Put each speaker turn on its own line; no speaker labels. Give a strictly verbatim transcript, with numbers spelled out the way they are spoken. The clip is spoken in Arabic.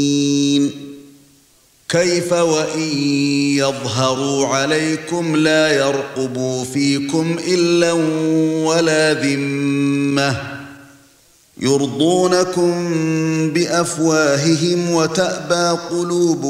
كيف وإن يظهروا عليكم لا يرقبوا فيكم إلا ولا ذمة يرضونكم بأفواههم وتأبى قلوبهم